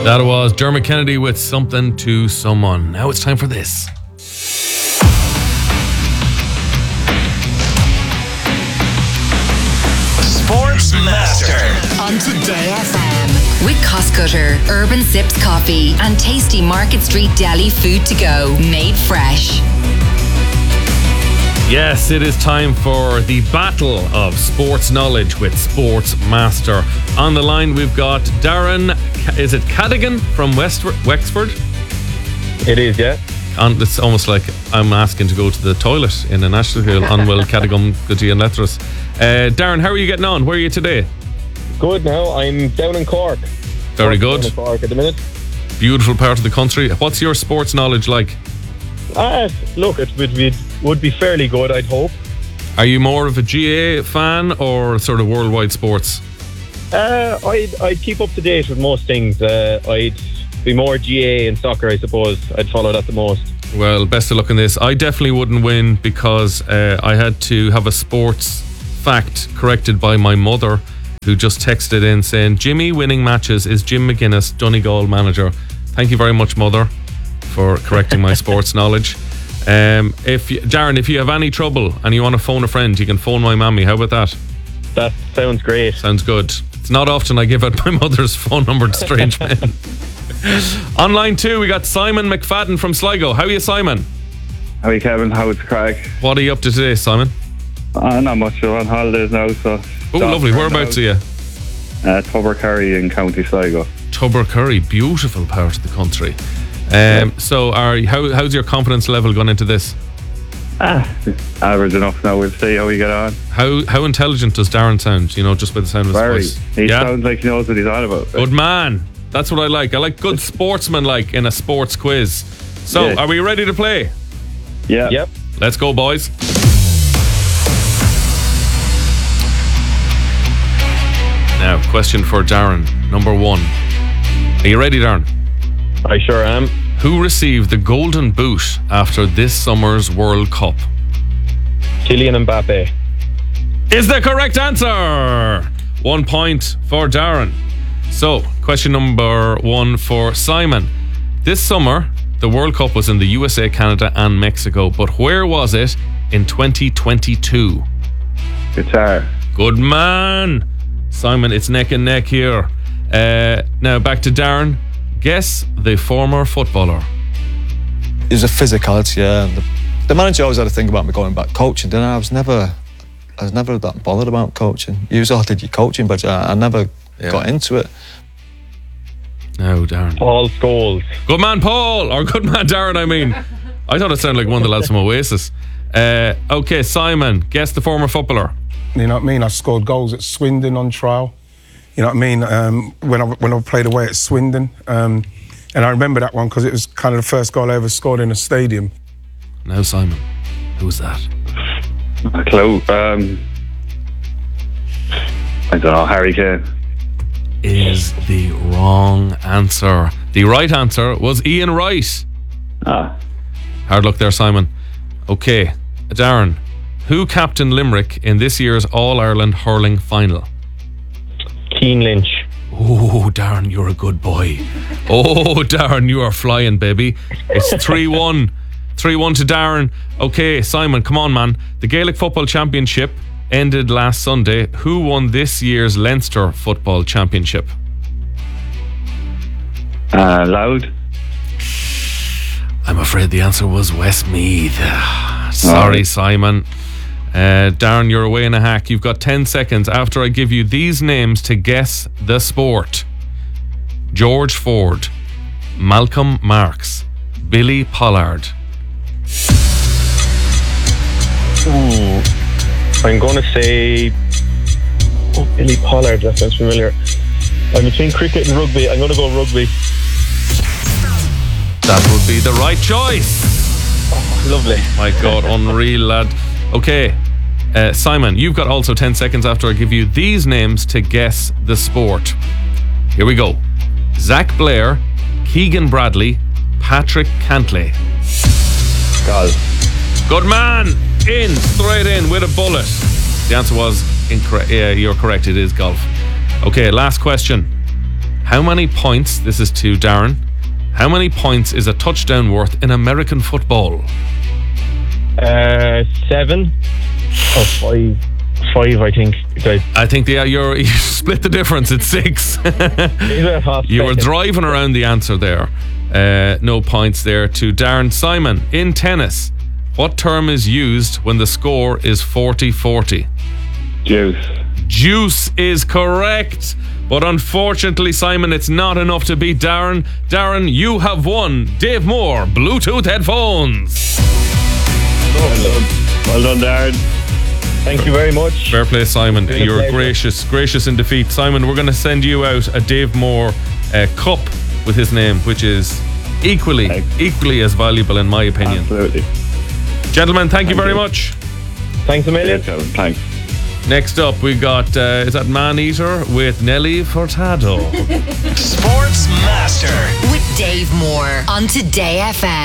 That was Dermot Kennedy with Something to Someone. Now it's time for this. Sports Master on Today FM with Costcutter, Urban Sips Coffee and Tasty Market Street Deli Food to Go, made fresh. Yes, it is time for the battle of sports knowledge with Sports Master. On the line, we've got Darren, is it Cadigan from Wexford? It is, yeah. And it's almost like I'm asking to go to the toilet in a national hill. Unwell Cadigum, Guji and Letras. Darren, how are you getting on? Where are you today? Good now. I'm down in Cork. Very good. Down in Cork at the minute. Beautiful part of the country. What's your sports knowledge like? Look, it would be fairly good, I'd hope. Are you more of a GA fan or sort of worldwide sports? I'd keep up to date with most things. I'd be more GA in soccer, I suppose. I'd follow that the most. Well, best of luck in this. I definitely wouldn't win because I had to have a sports fact corrected by my mother, who just texted in saying, Jimmy winning matches is Jim McGuinness, Donegal manager. Thank you very much, mother, for correcting my sports knowledge. Darren, if you have any trouble and you want to phone a friend, you can phone my mammy. How about that? That sounds great. Sounds good. It's not often I give out my mother's phone number to strange men. On line 2, we got Simon McFadden from Sligo. How are you, Simon? How are you, Kevin? How's the crack? What are you up to today, Simon? Not much. We're on holidays now, so... Oh, lovely. Whereabouts are you? Tubbercurry in County Sligo. Tubbercurry, beautiful part of the country. So, how's your confidence level going into this? Average enough now. We'll see how we get on. How intelligent does Darren sound? You know, just by the sound of his voice. He sounds like he knows what he's on about. Good man. That's what I like. I like good sportsmen like in a sports quiz. So, Are we ready to play? Yeah. Yep. Let's go, boys. Now, question for Darren. Number 1. Are you ready, Darren? I sure am. Who received the Golden Boot after this summer's World Cup? Kylian Mbappe. Is the correct answer. 1 point for Darren. So, question number 1 for Simon. This summer, the World Cup was in the USA, Canada and Mexico, but where was it in 2022? Qatar. Good man. Simon, it's neck and neck here. Now back to Darren. Guess the former footballer. It was a physicality, yeah. The manager always had to think about me going back coaching, didn't I? I was never that bothered about coaching. You all did your coaching, but I never got into it. No, Darren. Paul Scholes. Good man, Paul. Or good man, Darren, I mean. I thought it sounded like one of the lads from Oasis. Okay, Simon, guess the former footballer. You know what I mean? I scored goals at Swindon on trial. You know what I mean? When I played away at Swindon. And I remember that one because it was kind of the first goal I ever scored in a stadium. Now, Simon, who was that? A clue. I don't know, Harry Kane. Is the wrong answer. The right answer was Ian Wright. Hard luck there, Simon. Okay, Darren, who captained Limerick in this year's All-Ireland hurling final? Keane Lynch. Oh, Darren, you're a good boy. Oh, Darren, you are flying, baby. It's 3-1. 3-1 to Darren. Okay, Simon, come on, man. The Gaelic Football Championship ended last Sunday. Who won this year's Leinster Football Championship? Loud. I'm afraid the answer was Westmeath. Sorry, Simon. Darren, you're away in a hack. You've got 10 seconds after I give you these names to guess the sport. George Ford, Malcolm Marx, Billy Pollard. I'm going to say... Billy Pollard, that sounds familiar. I'm between cricket and rugby. I'm going to go rugby. That would be the right choice. Oh, lovely. My God, unreal, lad. Okay, Simon, you've got also 10 seconds after I give you these names to guess the sport. Here we go. Zach Blair, Keegan Bradley, Patrick Cantley. Golf. Good man. In, straight in with a bullet. The answer was incorrect. Yeah, you're correct. It is golf. Okay, last question. How many points, this is to Darren, how many points is a touchdown worth in American football? 7 or 5. 5, I think. I think you split the difference. It's 6. You were driving around the answer there. No points there to Darren. Simon, in tennis, what term is used when the score is 40-40? Juice is correct. But unfortunately, Simon, it's not enough to beat Darren. Darren, you have won Dave Moore Bluetooth headphones. Well done, Darren. Thank you very much. Fair play, Simon. You're pleasure. gracious in defeat. Simon, we're going to send you out a Dave Moore cup with his name, which is equally as valuable in my opinion. Absolutely. Gentlemen, thank you very much. Thanks a million. Thanks. Next up, we got, is that Man Eater with Nelly Furtado. Sports Master With Dave Moore on Today FM.